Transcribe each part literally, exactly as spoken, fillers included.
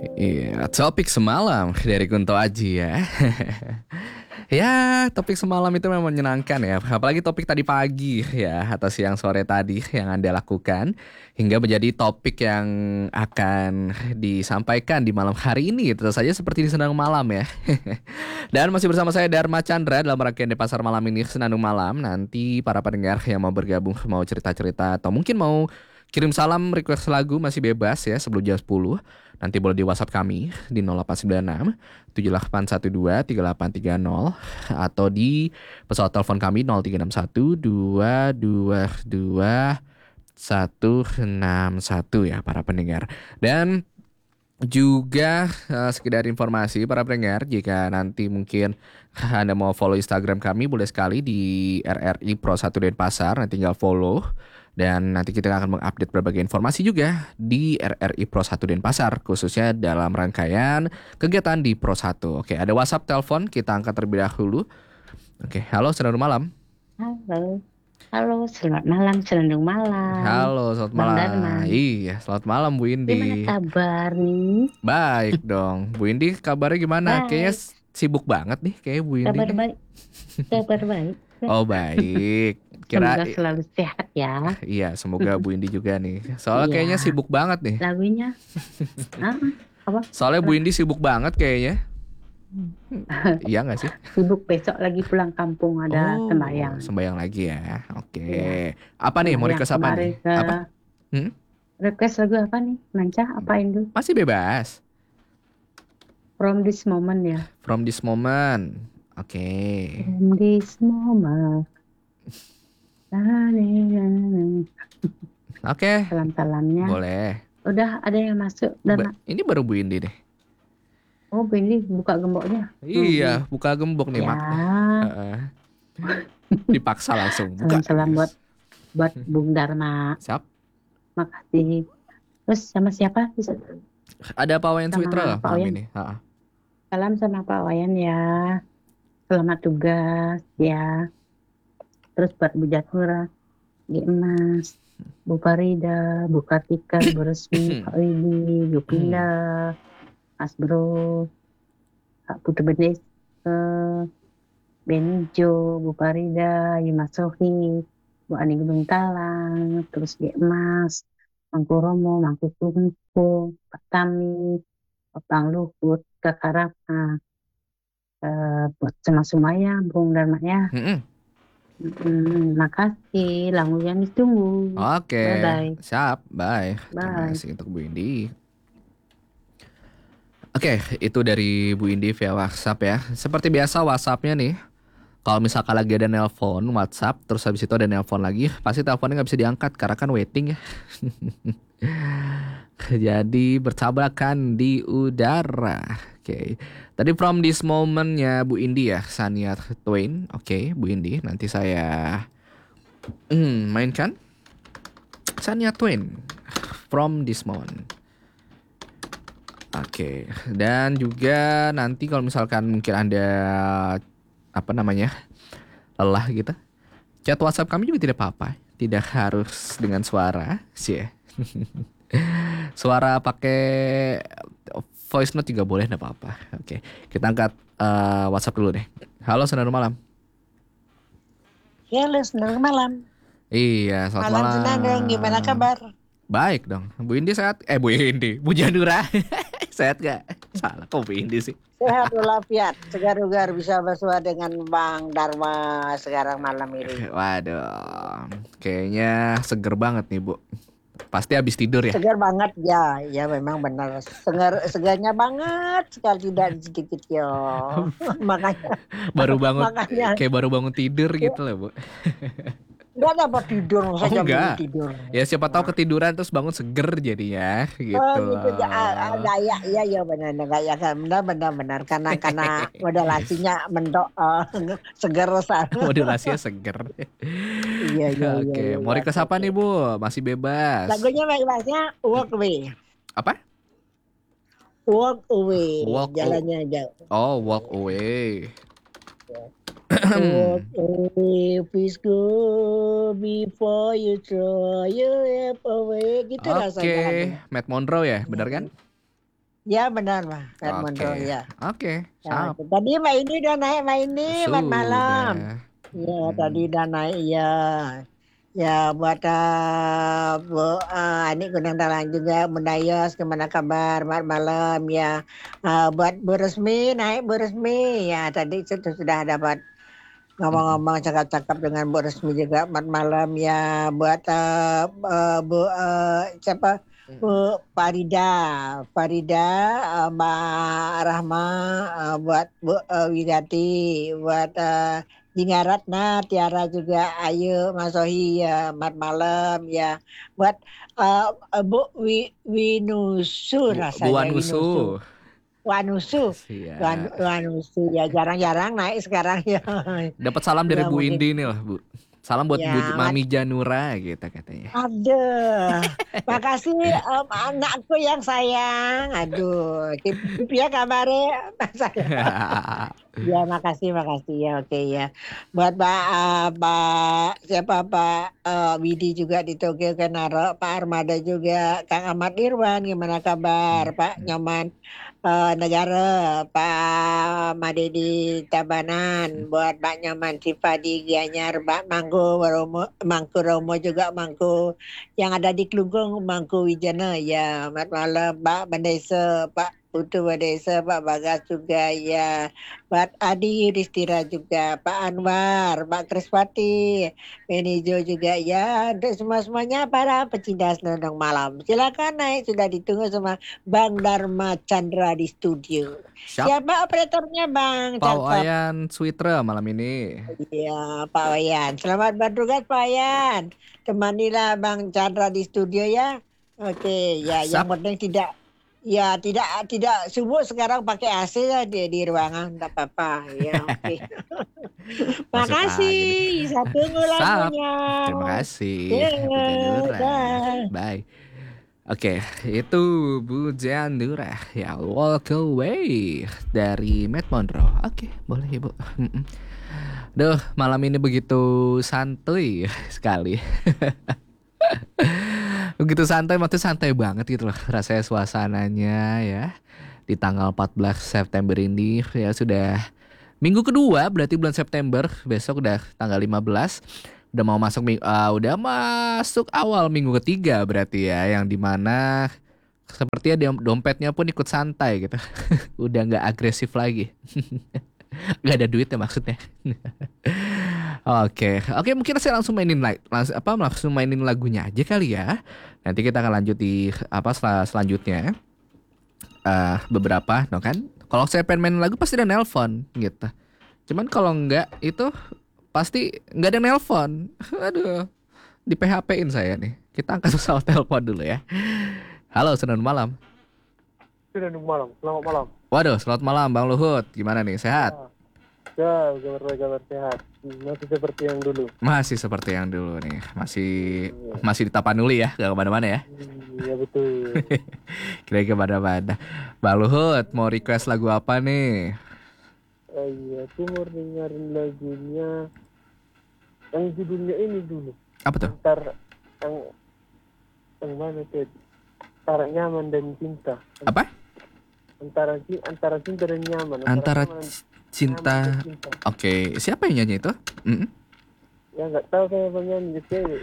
Iya, topik semalam dari Kunto Aji ya. Ya, topik semalam itu memang menyenangkan ya. Apalagi topik tadi pagi ya, atau siang sore tadi yang Anda lakukan. Hingga menjadi topik yang akan disampaikan di malam hari ini. Tentu saja seperti di Senandung Malam ya. Dan masih bersama saya Dharma Chandra dalam rangkaian di Pasar Malam ini Senandung Malam. Nanti para pendengar yang mau bergabung, mau cerita-cerita, atau mungkin mau kirim salam, request lagu masih bebas ya sebelum jam sepuluh. Nanti boleh di WhatsApp kami di nol delapan sembilan enam tujuh delapan satu dua tiga delapan tiga nol atau di pesawat telepon kami nol tiga enam satu dua dua dua satu enam satu ya para pendengar. Dan juga uh, sekedar informasi para pendengar, jika nanti mungkin Anda mau follow Instagram kami boleh sekali di R R I Pro satu Denpasar, nanti tinggal follow. Dan nanti kita akan mengupdate berbagai informasi juga di R R I Pro satu Denpasar, khususnya dalam rangkaian kegiatan di Pro satu. Oke, ada WhatsApp telepon, kita angkat terlebih dahulu. Oke, halo, selamat malam. Halo, halo, selamat malam, Senandung Malam. Halo, selamat Bang malam. Dharma. Iya, selamat malam Bu Indi. Gimana kabar nih? Baik dong, Bu Indi kabarnya gimana? Baik. Kayaknya sibuk banget nih, kayak Bu Indi. Kabar nih. baik, kabar baik. Oh baik. Kira Semoga selalu sehat ya. iya, semoga Bu Indi juga nih. Soalnya Iya. kayaknya sibuk banget nih. Lagunya, ah, apa? Soalnya Bu Indi sibuk banget kayaknya. Iya nggak sih? Sibuk besok lagi pulang kampung ada Oh, sembahyang. sembahyang lagi ya. Oke. Iya. Apa nih? Mau Sembahyang request apa kemarin nih? ke- Apa? Hmm? Request lagu apa nih? Manca, apain dulu? Masih bebas. From this moment ya. From this moment. Oke. From this moment. Oke. Salam-salamnya. Boleh. Udah ada yang masuk dan Ba- ini baru Bu Indi deh. oh ini buka gemboknya. Iya, buka gembok nih, Ya. Mak. Heeh. Dipaksa langsung. Buka. Salam-salam buat buat Bung Dharma. Siap. Makasih. Terus sama siapa? Bisa- Ada Pak Wayan Sama Switra Pak malam Wayan. ini. Ha-ha. Salam sama Pak Wayan ya. Selamat tugas ya. Terus buat Bu Jatura, G Emas, Bu Farida, Bu Kartika, Bu Resmi, Pak Widi, Bu Pinda, Mas Bro, Pak Putu Bedes, eh, Benijo, Bu Farida, Yimas Sohi, Bu Ani Gunung Talang, terus G Emas, Mangku Romo, Mangku Tungku, Pak Tami, Pak Bang Luhut, Kakak Rapa, eh, buat sama Sumaya, Bung Dharma ya. Mm-mm. Hmm, makasih, lagu yang ditunggu. Oke. Bye-bye. Siap. Bye. Terima Bye. kasih untuk Bu Indi. Oke, itu dari Bu Indi via WhatsApp ya. Seperti biasa WhatsAppnya nih, kalau misalkan lagi ada nelpon WhatsApp, terus habis itu ada nelpon lagi, pasti teleponnya nggak bisa diangkat karena kan waiting ya. Jadi bertabrakan di udara. Oke. Tadi from this moment-nya Bu Indi ya, Shania Twain. Oke, Bu Indi, nanti saya hmm, mainkan Shania Twain from this moment. Oke, dan juga nanti kalau misalkan mungkin Anda apa namanya lelah gitu, chat WhatsApp kami juga tidak apa-apa, tidak harus dengan suara sih ya. Suara pakai voice note juga boleh, tidak apa-apa. Oke, kita angkat uh, WhatsApp dulu deh. Halo, Senandung Malam. Halo, Senandung Malam. Iya, selamat malam. Malam Senandung, gimana kabar? Baik dong, Bu Indi sehat? Eh, Bu Indi, Bu Jandura. Sehat gak? Salah, kok Bu Indi sih? Sehat walafiat, segar-ugar bisa bersua dengan Bang Dharma sekarang malam ini. Waduh, kayaknya seger banget nih Bu. Pasti habis tidur ya? Segar banget ya, ya memang benar. Segar, segarnya banget sekali tidak sedikit ya. Makanya Baru bangun, makanya kayak baru bangun tidur gitu loh Bu. nggak dapat tidur, Oh saya enggak, tidur. ya siapa tahu ketiduran terus bangun seger jadinya gitu. Oh gitu ya, loh. gaya ya ya benar gaya benar benar benar karena karena modulasinya mendok uh, segar sana. Modulasinya seger. Iya iya Oke, iya. mau request apa nih Bu? Masih bebas. Lagunya bebasnya Walk Away. Apa? Walk Away. Walk Jalannya jauh. Oh, walk away. Walk away, please go before you throw your life away. Gitu rasanya. Oke, lagunya. Matt Monroe ya, benar kan? Ya benar Mbak, Red Monroe Oke, ya. oke, Ya, sap. tadi Mbak ini udah naik Mbak ini buat malam. Sudah. Ya tadi Mm-mm. udah naik ya. Ya buat uh, Bu uh, ini Gunung Dalang juga Bunda Yos gimana kabar buat malam ya. Uh, buat Bu Resmi naik Bu Resmi ya tadi sudah sudah dapat Mm-mm. ngomong-ngomong cakap-cakap dengan Bu Resmi juga buat malam ya buat uh, uh, Bu uh, siapa Mm-mm. Bu Farida, Farida, uh, Mbak Rahma, uh, buat Bu uh, Wigati, buat uh, Jinga Ratna, Tiara juga, Ayu, Mas Sohi ya, mat malam ya, buat uh, uh, Bu Wi, Winusu Bu, Bu rasanya Winusu, Wanusu. Wanusu, Wan, Siap. Wanusu ya jarang-jarang naik sekarang ya, Dapat salam dari ya Bu mungkin Indi nih lah, Bu. Salam buat Bu ya. Mami Janura gitu katanya. Aduh, makasih em, anakku yang sayang. Aduh, Kip ya kabarnya saya. Ya, makasih, makasih ya. Oke ya. Buat Pak, eh, Pak siapa Pak eh, Widi juga di Tokyo Kenaro, Pak Armada juga, Kang Ahmad Irwan, gimana kabar? Pak Nyoman eh, Negara, Pak Madedi Tabanan, buat Pak Nyoman Siva di Gianyar, Pak Mangku Romo, Mangku Romo juga Mangku yang ada di Klungkung, Mangku Wijana ya. Selamat malam Pak Bandesa, Pak Putu Bandesa, Pak Bagas juga ya. Pak Adi Yudhistira juga, Pak Anwar, Pak Krispati, Benijo juga ya. Untuk semua-semuanya para pecinta senandung malam. Silakan naik, sudah ditunggu sama Bang Dharma Chandra di studio. Siap, Siapa operatornya Bang? Pak Cakep. Wayan Switra malam ini. Iya, Pak Wayan. Selamat bertugas Pak Wayan. Temanilah Bang Chandra di studio ya. Oke, ya yang Sap, penting tidak ya tidak tidak subuh sekarang pakai A C ya di, di ruangan enggak apa-apa. Ya, oke. masuk aja nih. Makasih. Saya tunggu Sap. lagunya. Terima kasih, Ya, Bu Janura. dah. Bye. Oke, itu Bu Janura ya, Walk Away dari Matt Monroe. Oke, boleh Ibu. Mm-mm. Duh, malam ini begitu santuy sekali. Begitu santai, maksudnya santai banget gitu loh rasanya suasananya ya. Di tanggal empat belas September ini ya sudah minggu kedua berarti bulan September, besok udah tanggal lima belas. Udah mau masuk ming- ah, udah masuk awal minggu ketiga berarti ya, yang dimana sepertinya dom- dompetnya pun ikut santai gitu. Udah nggak agresif lagi. Nggak ada duit ya maksudnya. Oke, oke mungkin saya langsung mainin like, langsung apa langsung mainin lagunya aja kali ya. Nanti kita akan lanjut di apa sel- selanjutnya. Eh beberapa, no kan? Kalau saya pengen main lagu pasti ada nelpon gitu. Cuman kalau enggak itu pasti nggak ada nelpon. Aduh, di P H P-in saya nih. Kita angkat pesawat telepon dulu ya. Halo, selamat malam. Sudah malam, selamat malam. Waduh, selamat malam Bang Luhut. Gimana nih, sehat? Ya, kabar baik, kabar sehat. Masih seperti yang dulu. Masih seperti yang dulu nih. Masih masih di Tapanuli ya, gak kemana-mana ya. Iya betul. Kira-kira kemana-mana. Bang Luhut, mau request lagu apa nih? Oh iya, aku mau dengerin lagunya yang judulnya ini dulu. Apa tuh? Antar yang yang mana tuh? Antara nyaman dan cinta. Apa? Antara antara cinta dan nyaman. Antara nyaman, cinta. nyaman dan cinta. Oke, siapa yang nyanyi itu? Mm-mm. Ya nggak tahu saya penyanyi cewek.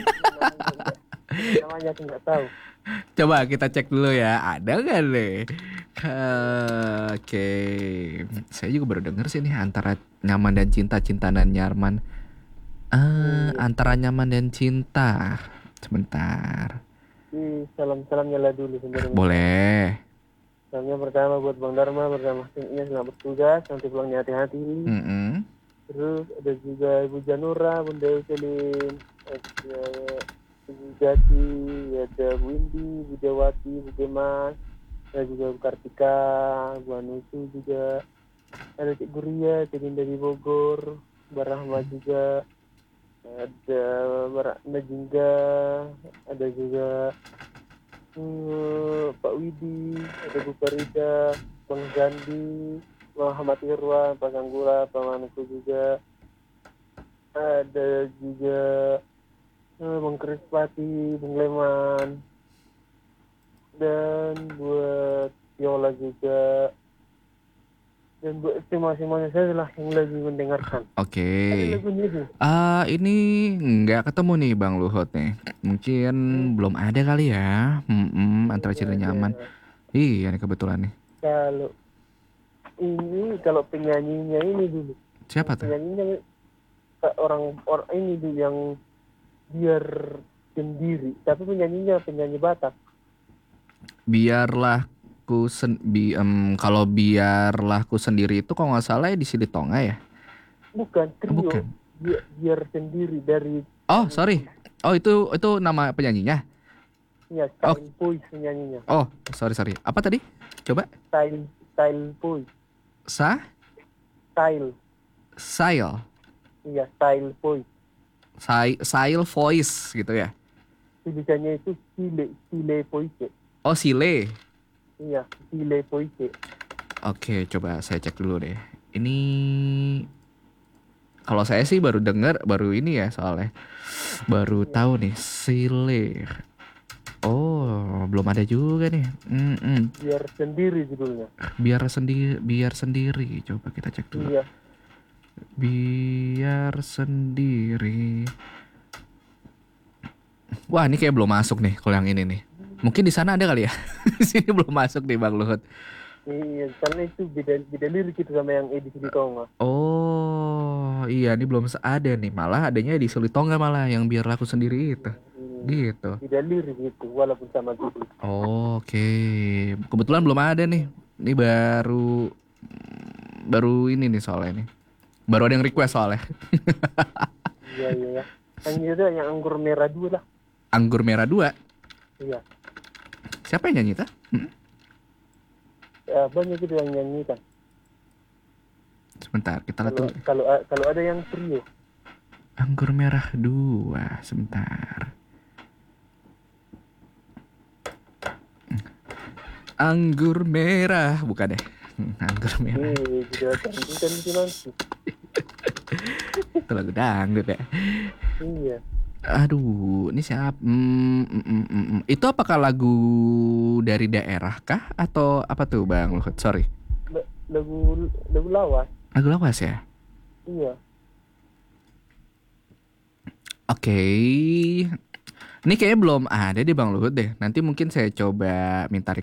Namanya aku nggak tahu. Coba kita cek dulu ya, ada nggak nih? Eh, Oke, saya juga baru denger sih nih, antara nyaman dan cinta, cinta dan nyaman. Eh, antara nyaman dan cinta. Sebentar, Ini salam-salamnya lah dulu sebenarnya. boleh. Salamnya pertama buat Bang Dharma bersama timnya selamat bertugas, nanti pulangnya hati-hati. Mm-mm. Terus ada juga Ibu Janura, Bunda Evelyn, ada Ibu Jati, ada Bu Indi, Bu Jawati, Bu Gemas, ada juga Bu Kartika, Bu Anusu juga, ada Cik Guria, Cik Dinda di Bogor, Barahma juga, ada Barakna juga, ada juga hmm, Pak Widi, ada Bu Farida, Bang Gandhi, Muhammad Irwan, Pak Ganggula, Pak Manuku juga, ada juga eh, Bang Krispati, Bung Leman, dan buat viola juga. Dan buat estimasi-estimasi saya lah yang lagi mendengarkan. Oke. Ada lagunya itu. Ah, ini nggak ketemu nih Bang Luhut nih. Mungkin belum ada kali ya. Hmm, antara cinta nyaman. Iya nih kebetulan nih. Kalau ini kalau penyanyinya ini dulu. Siapa tuh? Penyanyinya orang orang ini dulu yang biar sendiri. Tapi penyanyinya penyanyi Batak. Biarlah ku sen bi, em, kalau biarlah ku sendiri itu kalau nggak salah ya di Sili Tonga ya. Bukan trio. Bukan. Biar, biar sendiri dari. Oh sorry. Oh itu itu nama penyanyinya. Ya, Oh. Style Boys penyanyinya. Oh sorry sorry. Apa tadi? Coba. Style Style Boys. Sa Style. Sail. Iya, Style Boys. Sai Sail Voice gitu ya. Tulisannya itu Sile Sile Poike. Oh Sile. Iya, Sile Poike. Oke, coba saya cek dulu deh. Ini kalau saya sih baru dengar, baru ini ya soalnya. Baru tahu nih, Sile. Oh, belum ada juga nih. Mm-mm. Biar sendiri judulnya. Biar sendiri, biar sendiri. Coba kita cek dulu. Iya. Biar sendiri. Wah, ini kayak belum masuk nih kalau yang ini nih. Mungkin di sana ada kali ya. Di sini belum masuk nih Bang Luhut. Iya, karena itu beda beda lirik itu sama yang edisi di Tonga. Oh, iya ini belum ada nih. Malah adanya di Suli Tonga malah yang biar laku sendiri itu. Hmm, Gitu. beda lirik itu, walaupun sama judul. Oh, oke. Kebetulan belum ada nih. Ini baru baru ini nih soalnya nih. Baru ada yang request soalnya. Iya, iya, ya. Yang itu yang anggur merah dua lah. Anggur Merah dua. Iya. Siapa yang nyanyi tuh? Hmm? Ya, banyak itu yang nyanyikan. Sebentar, kita lihat Kalau dulu. kalau kalau ada yang trio. Anggur Merah dua. Sebentar. Anggur Merah, bukan deh. Hmm, Anggur Merah. Eh, juga kan itu nanti. Itu lagu dangdut ya. Iya. Aduh, ini siapa? Hmm, mm, mm, mm, mm. Itu apakah lagu dari daerah kah atau apa tuh Bang Luhut? Sorry. La- Lagu lagu lawas. Lagu lawas ya? Iya. Oke. Ini kayaknya belum ada deh Bang Luhut deh. Nanti mungkin saya coba minta